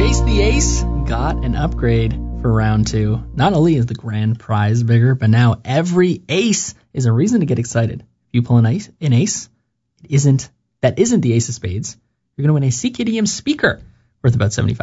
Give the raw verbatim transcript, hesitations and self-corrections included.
Chase the Ace got an upgrade for round two. Not only is the grand prize bigger, but now every ace is a reason to get excited. If you pull an ace, an ace, it isn't that isn't the ace of spades. You're going to win a C K D M speaker worth about seventy-five